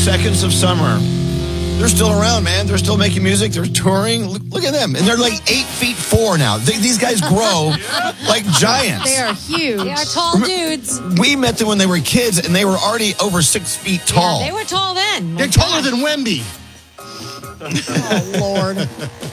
Seconds of Summer. They're still around, man. They're still making music. They're touring. Look at them. And they're like 8'4" now. These guys grow like giants. They are huge. They are tall dudes. We met them when they were kids, and they were already over 6 feet tall. Yeah, they were tall then. They're taller than Wemby. Oh, Lord.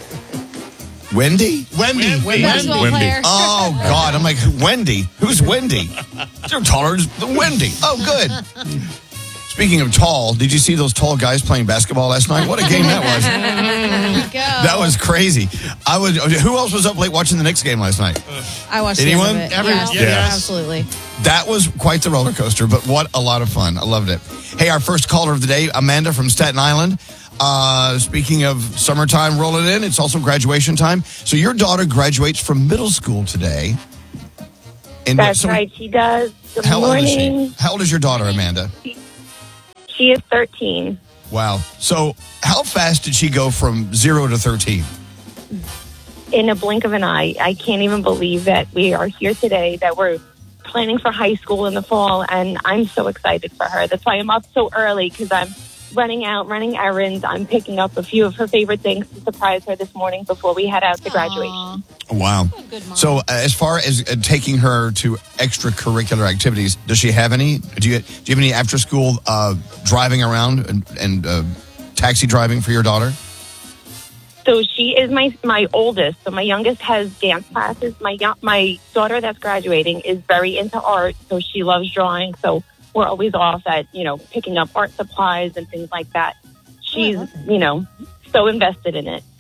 Wendy? Wendy. Basketball player. Oh, God. I'm like, Wendy? Who's Wendy? They're taller than Wendy. Oh, good. Speaking of tall, did you see those tall guys playing basketball last night? What a game that was. That was crazy. Who else was up late watching the Knicks game last night? I watched Anyone? the end of it. Yes. Absolutely. That was quite the roller coaster, but what a lot of fun. I loved it. Hey, our first caller of the day, Amanda from Staten Island. Speaking of summertime rolling in, it's also graduation time. So your daughter graduates from middle school today. That's right, she does. Good morning. How old is your daughter, Amanda? She is 13. Wow. So how fast did she go from 0 to 13? In a blink of an eye. I can't even believe that we are here today, that we're planning for high school in the fall, and I'm so excited for her. That's why I'm up so early, because I'm running errands. I'm picking up a few of her favorite things to surprise her this morning before we head out to graduation. Wow. Good mom. So as far as taking her to extracurricular activities, does she have any? Do you have any after school driving around and taxi driving for your daughter? So she is my oldest. So my youngest has dance classes. My daughter that's graduating is very into art, so she loves drawing. So we're always off at, picking up art supplies and things like that. She's, so invested in it.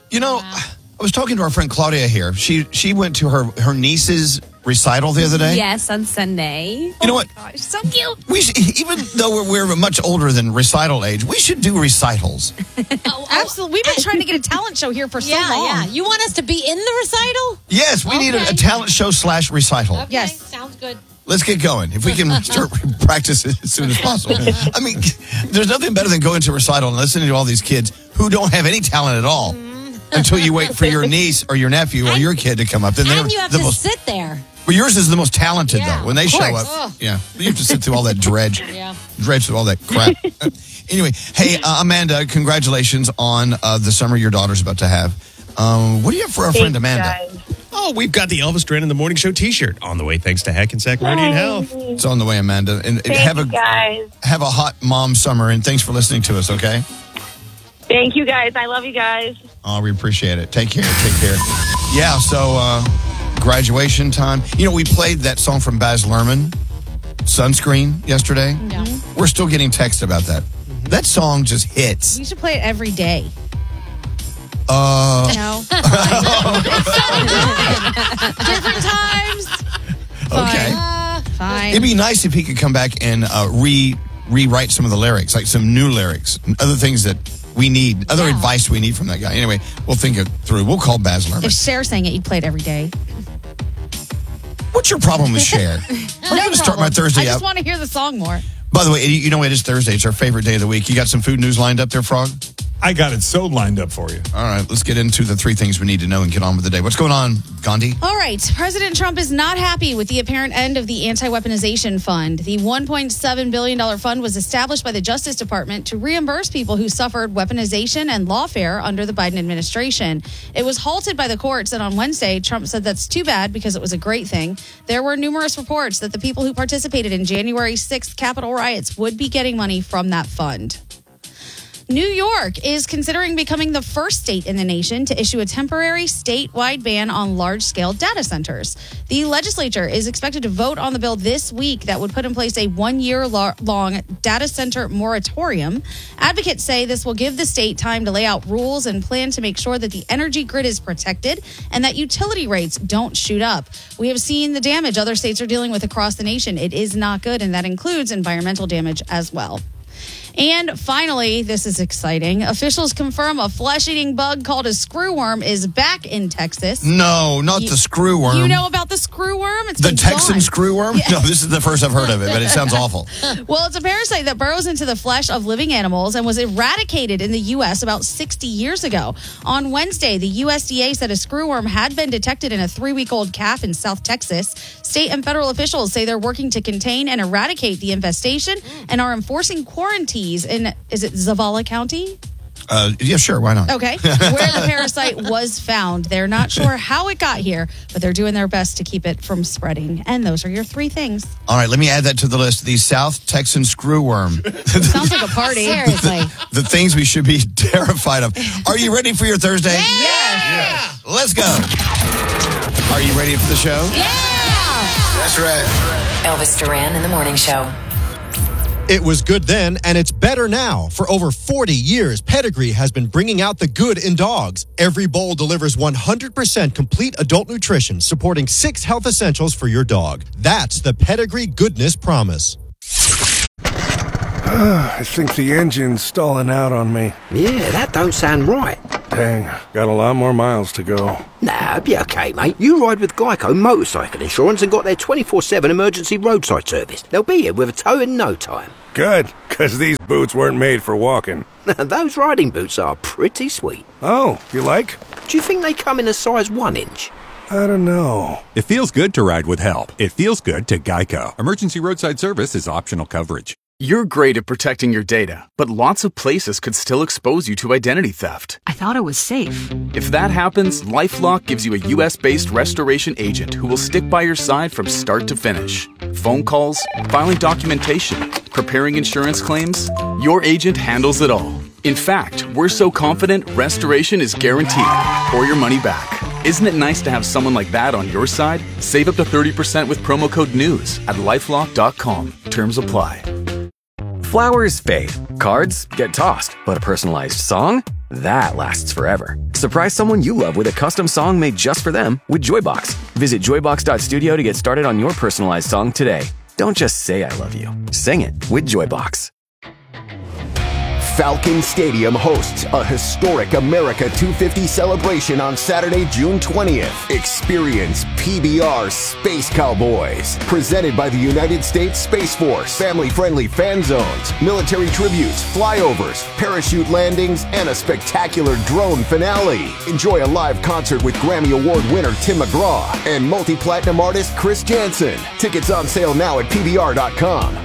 I was talking to our friend Claudia here. She went to her niece's recital the other day. Yes, on Sunday. You know what? Gosh, so cute. We should, even though we're much older than recital age, we should do recitals. Absolutely. We've been trying to get a talent show here for so long. Yeah. You want us to be in the recital? Yes, we need a talent show / recital. Okay, Yes. sounds good. Let's get going. If we can start practice as soon as possible. I mean, there's nothing better than going to a recital and listening to all these kids who don't have any talent at all until you wait for your niece or your nephew or your kid to come up. Then And you have to sit there. Well, yours is the most talented, Yeah, though. When they of show course. up, you have to sit through all that dredge. Yeah. Dredge through all that crap. Anyway, hey, Amanda, congratulations on the summer your daughter's about to have. What do you have for our friend Amanda? Guys. Oh, we've got the Elvis Duran in the Morning Show T-shirt on the way. Thanks to Hackensack Radiant Health. It's on the way, Amanda. And Thank you, guys. have a hot mom summer, and thanks for listening to us, okay? Thank you, guys. I love you guys. Oh, we appreciate it. Take care. Yeah, so graduation time. We played that song from Baz Luhrmann, Sunscreen, yesterday. Yeah. We're still getting text about that. That song just hits. We should play it every day. No. Different times. Okay. Fine. It'd be nice if he could come back and rewrite some of the lyrics, like some new lyrics, and other things that we need, other advice we need from that guy. Anyway, we'll think it through. We'll call Baz Luhrmann. If Cher sang it, you'd play it every day. What's your problem with Cher? I'm going to start my Thursday I just out. want to hear the song more. By the way, it is Thursday. It's our favorite day of the week. You got some food news lined up there, Frog? I got it so lined up for you. All right, let's get into the 3 things we need to know and get on with the day. What's going on, Gandhi? All right. President Trump is not happy with the apparent end of the anti-weaponization fund. The $1.7 billion fund was established by the Justice Department to reimburse people who suffered weaponization and lawfare under the Biden administration. It was halted by the courts, and on Wednesday, Trump said that's too bad because it was a great thing. There were numerous reports that the people who participated in January 6th Capitol riots would be getting money from that fund. New York is considering becoming the first state in the nation to issue a temporary statewide ban on large-scale data centers. The legislature is expected to vote on the bill this week that would put in place a 1-year-long data center moratorium. Advocates say this will give the state time to lay out rules and plan to make sure that the energy grid is protected and that utility rates don't shoot up. We have seen the damage other states are dealing with across the nation. It is not good, and that includes environmental damage as well. And finally, this is exciting. Officials confirm a flesh-eating bug called a screwworm is back in Texas. No, not the screwworm. You know about the screwworm? It's the been Texan gone. screwworm? Yeah. No, this is the first I've heard of it, but it sounds awful. Well, it's a parasite that burrows into the flesh of living animals and was eradicated in the U.S. about 60 years ago. On Wednesday, the USDA said a screwworm had been detected in a 3-week-old calf in South Texas. State and federal officials say they're working to contain and eradicate the infestation and are enforcing quarantine Orontes in, is it Zavala County? Yeah, sure. Why not? Okay. Where the parasite was found. They're not sure how it got here, but they're doing their best to keep it from spreading. And those are your 3 things. All right, let me add that to the list. The South Texan screwworm. Sounds like a party. Seriously. The things we should be terrified of. Are you ready for your Thursday? Yes. Let's go. Are you ready for the show? Yeah. That's right. Elvis Duran in the Morning Show. It was good then, and it's better now. For over 40 years, Pedigree has been bringing out the good in dogs. Every bowl delivers 100% complete adult nutrition, supporting 6 health essentials for your dog. That's the Pedigree Goodness Promise. I think the engine's stalling out on me. Yeah, that don't sound right. Dang, got a lot more miles to go. Nah, be okay, mate. You ride with Geico Motorcycle Insurance and got their 24/7 emergency roadside service. They'll be here with a tow in no time. Good, because these boots weren't made for walking. Those riding boots are pretty sweet. Oh, you like? Do you think they come in a size 1 inch? I don't know. It feels good to ride with help. It feels good to Geico. Emergency roadside service is optional coverage. You're great at protecting your data, but lots of places could still expose you to identity theft. I thought it was safe. If that happens, LifeLock gives you a US-based restoration agent who will stick by your side from start to finish. Phone calls, filing documentation, preparing insurance claims, your agent handles it all. In fact, we're so confident restoration is guaranteed or your money back. Isn't it nice to have someone like that on your side? Save up to 30% with promo code NEWS at LifeLock.com. Terms apply. Flowers fade, cards get tossed, but a personalized song? That lasts forever. Surprise someone you love with a custom song made just for them with Joybox. Visit joybox.studio to get started on your personalized song today. Don't just say I love you. Sing it with Joybox. Falcon Stadium hosts a historic America 250 celebration on Saturday, June 20th. Experience PBR Space Cowboys, presented by the United States Space Force. Family-friendly fan zones, military tributes, flyovers, parachute landings, and a spectacular drone finale. Enjoy a live concert with Grammy Award winner Tim McGraw and multi-platinum artist Chris Jansen. Tickets on sale now at PBR.com.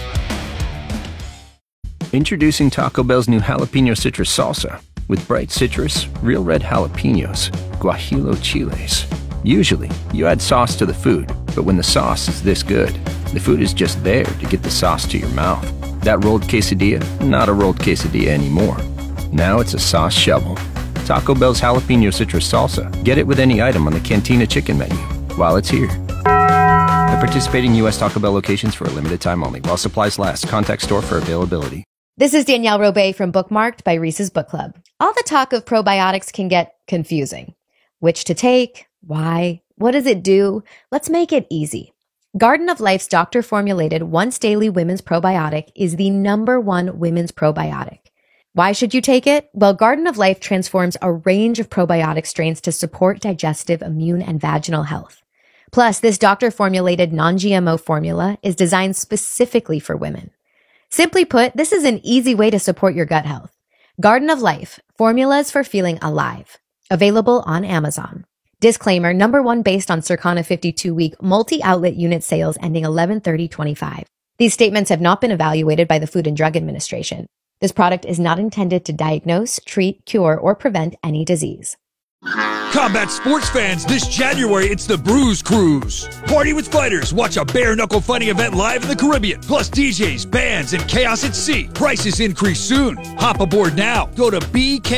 Introducing Taco Bell's new jalapeno citrus salsa with bright citrus, real red jalapenos, guajillo chiles. Usually, you add sauce to the food, but when the sauce is this good, the food is just there to get the sauce to your mouth. That rolled quesadilla, not a rolled quesadilla anymore. Now it's a sauce shovel. Taco Bell's jalapeno citrus salsa. Get it with any item on the Cantina chicken menu while it's here. At participating U.S. Taco Bell locations for a limited time only. While supplies last. Contact store for availability. This is Danielle Robay from Bookmarked by Reese's Book Club. All the talk of probiotics can get confusing. Which to take? Why? What does it do? Let's make it easy. Garden of Life's doctor-formulated once-daily women's probiotic is the #1 women's probiotic. Why should you take it? Well, Garden of Life transforms a range of probiotic strains to support digestive, immune, and vaginal health. Plus, this doctor-formulated non-GMO formula is designed specifically for women. Simply put, this is an easy way to support your gut health. Garden of Life, formulas for feeling alive. Available on Amazon. Disclaimer, #1 based on Circana 52-week multi-outlet unit sales ending 11/30/25. These statements have not been evaluated by the Food and Drug Administration. This product is not intended to diagnose, treat, cure, or prevent any disease. Combat sports fans, this January it's the Bruise Cruise. Party with fighters, watch a bare-knuckle fighting event live in the Caribbean. Plus DJs, bands, and chaos at sea. Prices increase soon. Hop aboard now. Go to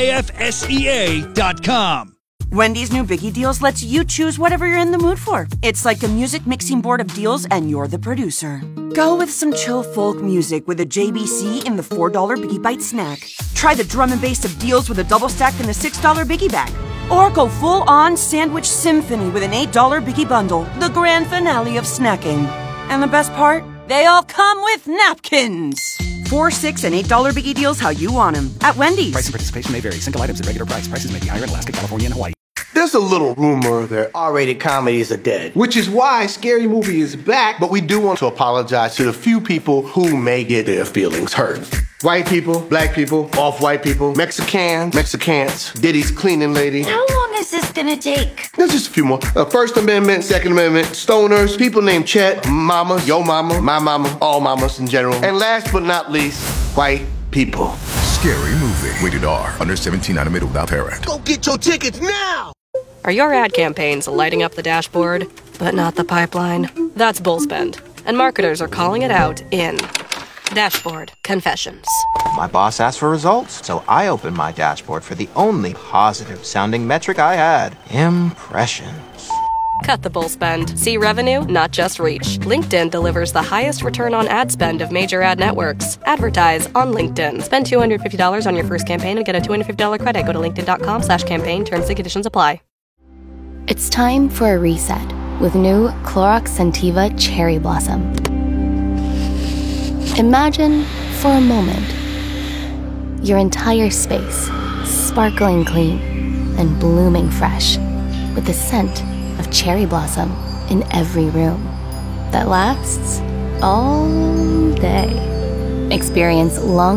bkfsea.com. Wendy's new Biggie Deals lets you choose whatever you're in the mood for. It's like a music mixing board of deals and you're the producer. Go with some chill folk music with a JBC in the $4 Biggie Bite snack. Try the drum and bass of deals with a double stack in the $6 Biggie Bag. Or go full-on sandwich symphony with an $8 Biggie Bundle, the grand finale of snacking. And the best part? They all come with napkins. $4, $6, and $8 Biggie Deals how you want them at Wendy's. Price and participation may vary. Single items at regular price. Prices may be higher in Alaska, California, and Hawaii. There's a little rumor that R-rated comedies are dead, which is why Scary Movie is back, but we do want to apologize to the few people who may get their feelings hurt. White people, black people, off-white people, Mexicans, Diddy's cleaning lady. How long is this gonna take? There's just a few more. First Amendment, Second Amendment, stoners, people named Chet, mamas, yo mama, my mama, all mamas in general. And last but not least, white people. Scary Movie. Rated R. Under 17, animated without parent. Go get your tickets now! Are your ad campaigns lighting up the dashboard, but not the pipeline? That's Bullspend, and marketers are calling it out in Dashboard Confessions. My boss asked for results, so I opened my dashboard for the only positive-sounding metric I had. Impressions. Cut the bull spend. See revenue, not just reach. LinkedIn delivers the highest return on ad spend of major ad networks. Advertise on LinkedIn. Spend $250 on your first campaign and get a $250 credit. Go to linkedin.com/campaign. Terms and conditions apply. It's time for a reset with new Clorox Scentiva Cherry Blossom. Imagine, for a moment, your entire space sparkling clean and blooming fresh with the scent of cherry blossom in every room that lasts all day. Experience long